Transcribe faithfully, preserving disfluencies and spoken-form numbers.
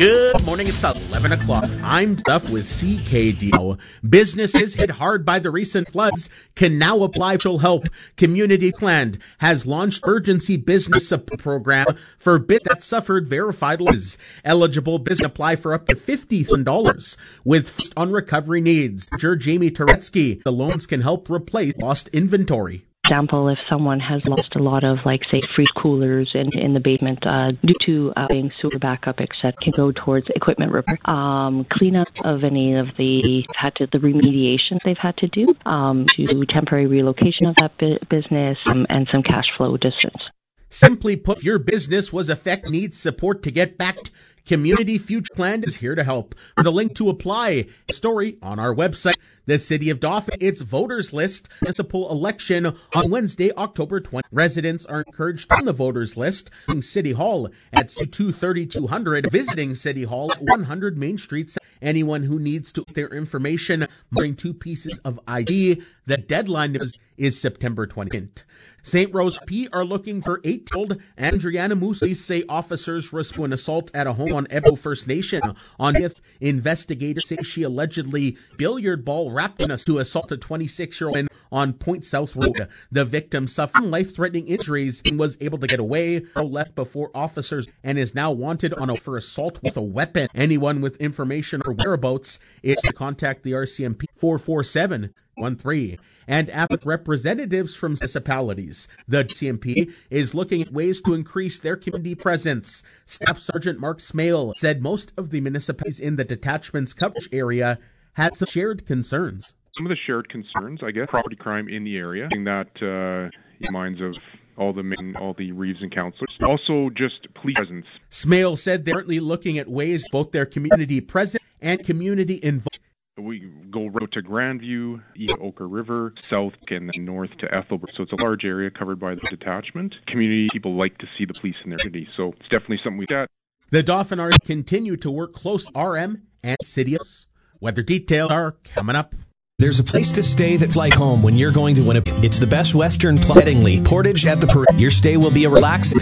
Good morning, it's eleven o'clock. I'm Duff with C K D O. Businesses hit hard by the recent floods can now apply for help. Community Planned has launched urgency business support program for business that suffered verified losses. Eligible business apply for up to fifty thousand dollars with first on recovery needs. Jamie Turetsky, the loans can help replace lost inventory. Example, if someone has lost a lot of, like, say, freeze coolers in, in the basement uh, due to uh, being sewer backup, et cetera, can go towards equipment repair, um, cleanup of any of the had to, the remediation they've had to do, um, to temporary relocation of that bu- business, um, and some cash flow distance. Simply put, if your business was affected, needs support to get back. Community Future Plan is here to help. With a link to apply, story on our website. The City of Dauphin, its voters list, municipal election on Wednesday, October twentieth. Residents are encouraged on the voters list in City Hall at two thirty-two hundred, visiting City Hall at one hundred Main Street. Anyone who needs to get their information, bring two pieces of I D. The deadline is, is September twentieth. Saint Rose P are looking for eight-year-old Andriana Moose. Say officers rescue an assault at a home on Ebo First Nation. On fifth, investigators say she allegedly billiard ball wrapped in us to assault a twenty-six-year-old on Point South Road. The victim suffered life-threatening injuries and was able to get away. Left before officers and is now wanted on a for assault with a weapon. Anyone with information or whereabouts is to contact the R C M P four four seven one three. And with representatives from municipalities, the R C M P is looking at ways to increase their community presence. Staff Sergeant Mark Smale said most of the municipalities in the detachment's coverage area had some shared concerns. Some of the shared concerns, I guess, property crime in the area, that uh, in the minds of all the main, all the Reeves and councillors. Also, just police presence. Smale said they're currently looking at ways both their community presence and community involvement. We go road to Grandview, east to Oka River, south and then north to Ethelbert. So it's a large area covered by the detachment. Community people like to see the police in their city, so it's definitely something we got. The Dauphin R continue to work close with R M and Cities. Weather details are coming up. There's a place to stay that's like home when you're going to Winnipeg. It's the Best Western Pla- Portage at the Parade. Your stay will be a relaxing